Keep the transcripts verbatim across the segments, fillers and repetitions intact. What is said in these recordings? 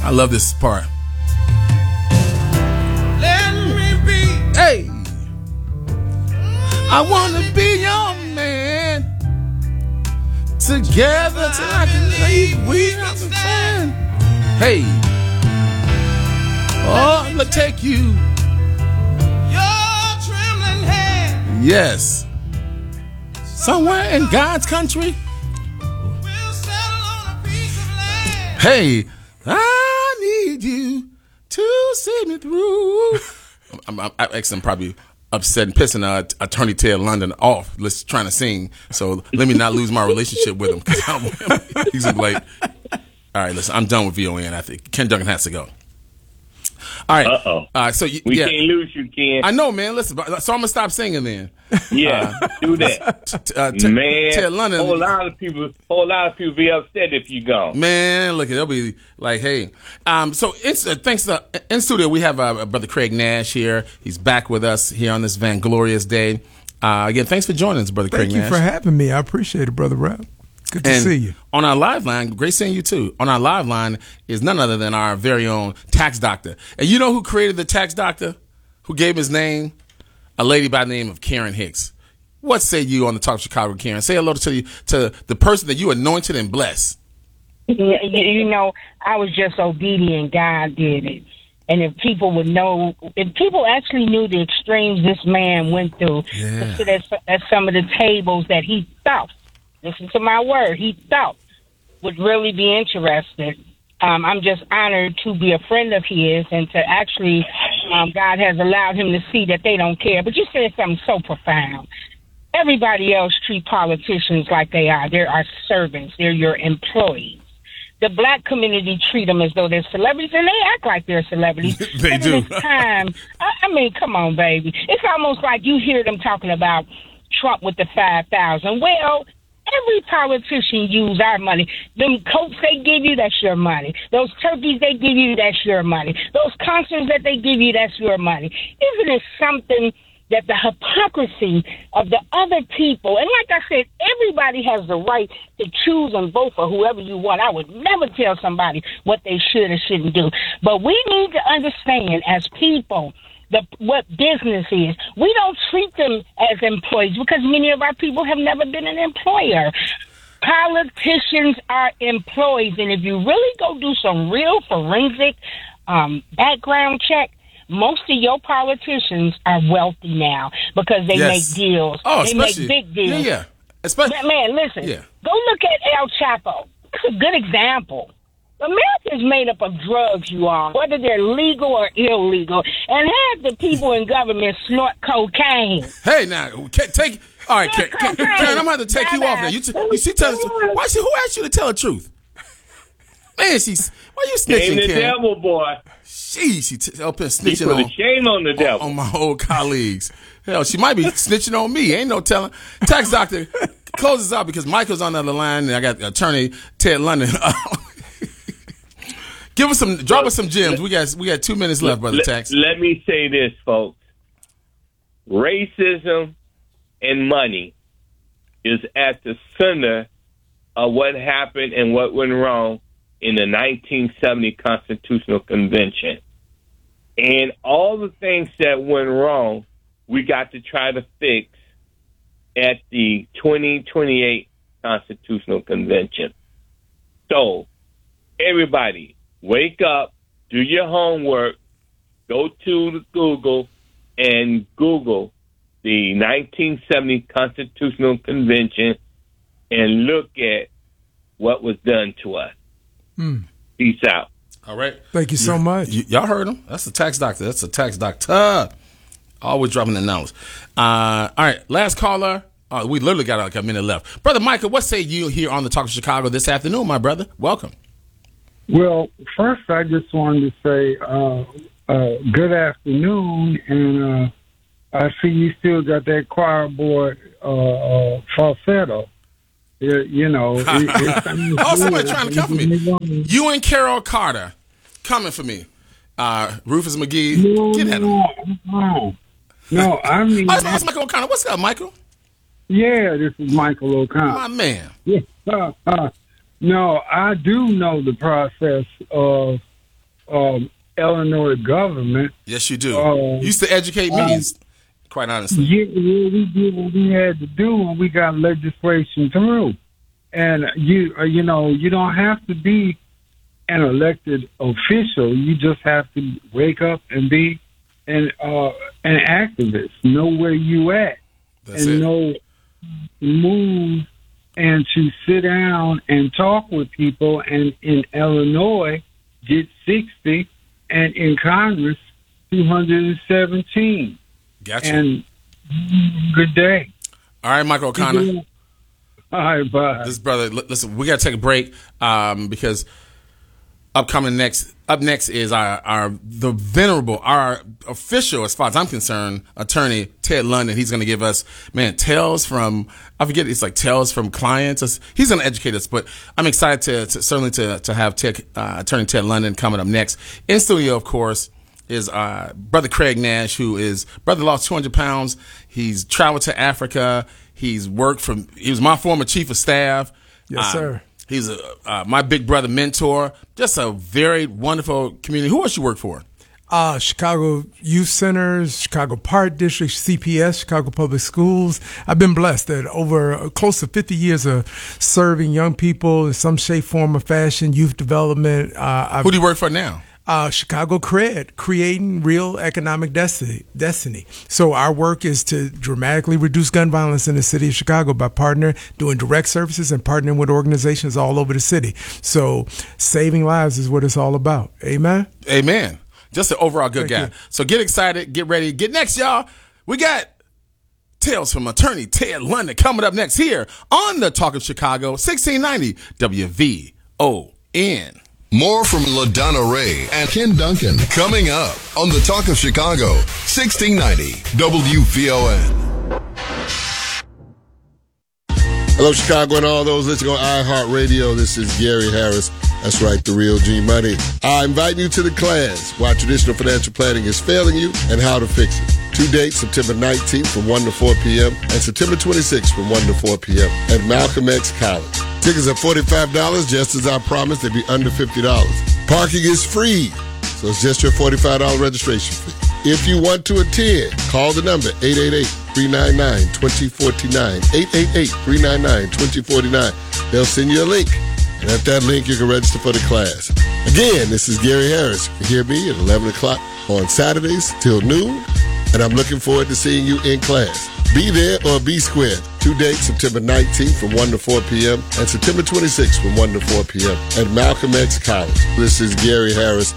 I love this part. Let me be. Hey, I wanna be your man. Together till I can leave. We have a plan. Hey, oh, I'm gonna take you. Your trembling hand. Yes. Somewhere in God's country. We'll settle on a piece of land. Hey, I need you to see me through. I'm, I'm, I'm actually probably upset and pissing uh, Attorney Ted London off. Let's trying to sing. So let me not lose my relationship with him because he's gonna be like, all right, listen, I'm done with V O N. I think Ken Duncan has to go. All right. Uh oh. Uh, so you, we yeah. can't lose you, Ken. I know, man. Listen, so I'm gonna stop singing then. Yeah, uh, do that, t- uh, t- man. Ted London. A whole lot of people, whole lot of people be upset if you gone. Man, look, they'll be like, hey. Um, so it's, uh, thanks to in studio we have uh, brother Craig Nash here. He's back with us here on this Vanglorious day. Uh, again, thanks for joining us, brother Craig Nash. Thank you for having me. I appreciate it, brother Rap. Good to and see you. On our live line, great seeing you too. On our live line is none other than our very own tax doctor. And you know who created the tax doctor? Who gave him his name? A lady by the name of Karen Hicks. What say you on the Talk Chicago, Karen? Say hello to you, to the person that you anointed and blessed. You, you know, I was just obedient. God did it. And if people would know, if people actually knew the extremes this man went through, yeah. to sit at, at some of the tables that he thought, listen to my word, he thought would really be interested. Um, I'm just honored to be a friend of his and to actually, um, God has allowed him to see that they don't care. But you said something so profound. Everybody else treat politicians like they are. They're our servants. They're your employees. The black community treat them as though they're celebrities, and they act like they're celebrities. They but do. In this time, I, I mean, come on, baby. It's almost like you hear them talking about Trump with the five thousand. Well, every politician use our money. Them coats they give you, that's your money. Those turkeys they give you, that's your money. Those concerts that they give you, that's your money. Isn't it something that the hypocrisy of the other people, and like I said, everybody has the right to choose and vote for whoever you want. I would never tell somebody what they should or shouldn't do. But we need to understand as people the what business is. We don't treat them as employees because many of our people have never been an employer. Politicians are employees, and if you really go do some real forensic um, background check, most of your politicians are wealthy now because they yes. make deals. Oh, they especially, make big deals. Yeah, yeah. Especially, man, man, listen. Yeah. Go look at El Chapo. That's a good example. America is made up of drugs, you all, whether they're legal or illegal. And half the people in government snort cocaine. Hey, now, take... All right, Karen, Karen, Karen, I'm going to have to take you off now. You, t- you see, tell us... Why she, who asked you to tell the truth? Man, she's... Why you snitching, Shame the Karen? devil, boy. She, she t- up here He snitching put on... a shame on the devil. On, on my old colleagues. Hell, she might be snitching on me. Ain't no telling. Tax doctor, close this out because Michael's on the other line, and I got attorney Ted London. Give us some, drop us some gems. We got we got two minutes left, brother let, Tax. Let me say this, folks. Racism and money is at the center of what happened and what went wrong in the nineteen seventy Constitutional Convention. And all the things that went wrong, we got to try to fix at the twenty twenty-eight Constitutional Convention. So, everybody, wake up, do your homework, go to Google and Google the nineteen seventy Constitutional Convention and look at what was done to us. Mm. Peace out. All right. Thank you so you, much. Y- y'all heard him. That's a tax doctor. That's a tax doctor. Always dropping the knowledge. Uh, all right. Last caller. Uh, we literally got like a minute left. Brother Michael, what say you here on the Talk of Chicago this afternoon, my brother? Welcome. Well, first, I just wanted to say uh, uh, good afternoon, and uh, I see you still got that choir boy uh, uh, falsetto. It, you know, it, it oh, somebody trying to come for me. You and Carol Carter coming for me. Uh, Rufus McGee, no, get at him. No, no, no I mean, oh, that's Michael O'Connor. What's up, Michael? Yeah, this is Michael O'Connor. My man. Yeah. Uh, uh, no, I do know the process of um, Illinois government. Yes, you do. Uh, you used to educate me, um, quite honestly. Yeah, yeah, we did what we had to do when we got legislation through. And you, uh, you know, you don't have to be an elected official. You just have to wake up and be an uh, an activist. Know where you at, That's and it. know move and to sit down and talk with people. And in Illinois, get sixty, and in Congress, two hundred seventeen. Gotcha. And good day. All right, Michael O'Connor. All right, bye. This brother, li- listen, we got to take a break um, because upcoming next, up next is our, our the venerable, our official, as far as I'm concerned, attorney Ted London. He's going to give us, man, tales from, I forget, it's like tales from clients. He's going to educate us, but I'm excited to, to certainly to to have Ted, uh, attorney Ted London coming up next. In studio, of course, is uh, Brother Craig Nash, who is, brother lost two hundred pounds. He's traveled to Africa. He's worked from, he was my former chief of staff. Yes, Uh, sir. He's a, uh, my big brother mentor. Just a very wonderful community. Who else you work for? Uh, Chicago Youth Centers, Chicago Park District, C P S, Chicago Public Schools. I've been blessed that over uh, close to fifty years of serving young people in some shape, form, or fashion, youth development. Uh, I've, Who do you work for now? Uh, Chicago Cred, creating real economic destiny. Destiny. So our work is to dramatically reduce gun violence in the city of Chicago by partnering, doing direct services, and partnering with organizations all over the city. So saving lives is what it's all about. Amen. Amen. Just an overall good Thank guy. you. So get excited, get ready, get next, y'all. We got tales from attorney Ted London coming up next here on the Talk of Chicago, sixteen ninety W V O N. More from LaDonna Ray and Ken Duncan coming up on the Talk of Chicago, sixteen ninety W V O N. Hello, Chicago, and all those listening on iHeartRadio. This is Gary Harris. That's right, the real G Money. I invite you to the class, Why Traditional Financial Planning is Failing You and How to Fix it. Two dates, September nineteenth from one to four p.m. and September twenty-sixth from one to four p.m. at Malcolm X College. Tickets are forty-five dollars, just as I promised, they'd be under fifty dollars. Parking is free, so it's just your forty-five dollars registration fee. If you want to attend, call the number eight eight eight, three nine nine, two zero four nine, eight eight eight, three nine nine, two zero four nine. They'll send you a link, and at that link, you can register for the class. Again, this is Gary Harris. You can hear me at eleven o'clock on Saturdays till noon, and I'm looking forward to seeing you in class. Be there or be square. Two dates, September nineteenth from one to four p.m. and September twenty-sixth from one to four p.m. at Malcolm X College. This is Gary Harris.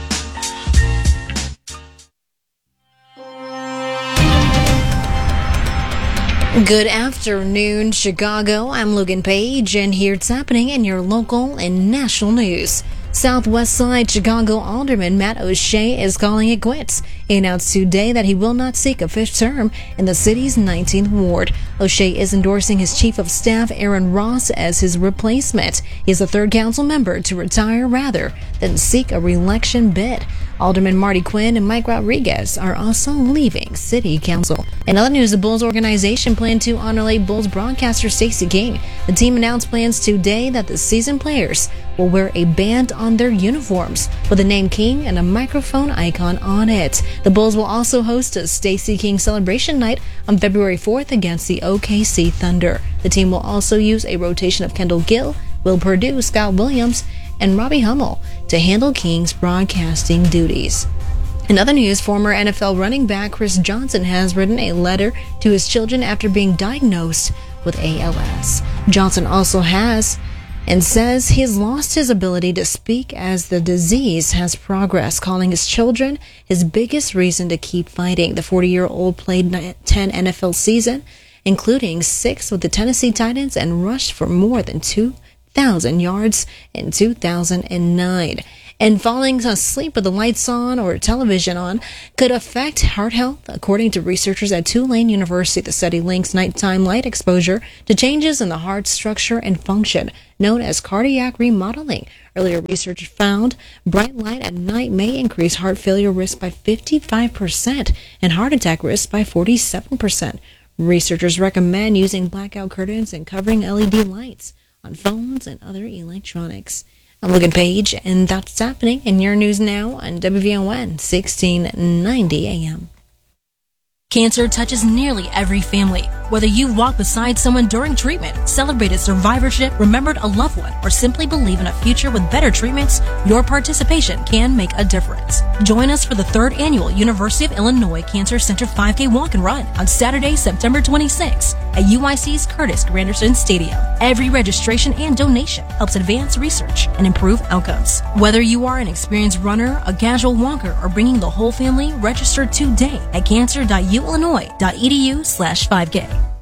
Good afternoon, Chicago. I'm Logan Page, and here it's happening in your local and national news. Southwest Side Chicago Alderman Matt O'Shea is calling it quits. He announced today that he will not seek a fifth term in the city's nineteenth ward. O'Shea is endorsing his chief of staff, Aaron Ross, as his replacement. He is the third council member to retire rather than seek a re-election bid. Alderman Marty Quinn and Mike Rodriguez are also leaving City Council. In other news, the Bulls organization planned to honor late Bulls broadcaster Stacey King. The team announced plans today that the seasoned players will wear a band on their uniforms with the name King and a microphone icon on it. The Bulls will also host a Stacey King celebration night on February fourth against the O K C Thunder. The team will also use a rotation of Kendall Gill, Will Perdue, Scott Williams, and Robbie Hummel to handle King's broadcasting duties. In other news, former N F L running back Chris Johnson has written a letter to his children after being diagnosed with A L S. Johnson also has and says he has lost his ability to speak as the disease has progressed, calling his children his biggest reason to keep fighting. The forty-year-old played ten N F L seasons, including six with the Tennessee Titans, and rushed for more than two thousand yards in two thousand nine. And falling asleep with the lights on or television on could affect heart health, according to researchers at Tulane University. The study links nighttime light exposure to changes in the heart structure and function, known as cardiac remodeling. Earlier research found bright light at night may increase heart failure risk by fifty-five percent and heart attack risk by forty-seven percent. Researchers recommend using blackout curtains and covering L E D lights on phones and other electronics. I'm Logan Page, and that's what's happening in your news now on W V O N sixteen ninety A M. Cancer touches nearly every family. Whether you walk beside someone during treatment, celebrated survivorship, remembered a loved one, or simply believe in a future with better treatments, your participation can make a difference. Join us for the third annual University of Illinois Cancer Center five K Walk and Run on Saturday, September twenty-sixth at U I C's Curtis Granderson Stadium. Every registration and donation helps advance research and improve outcomes. Whether you are an experienced runner, a casual walker, or bringing the whole family, register today at cancer dot u illinois dot e d u slash five K.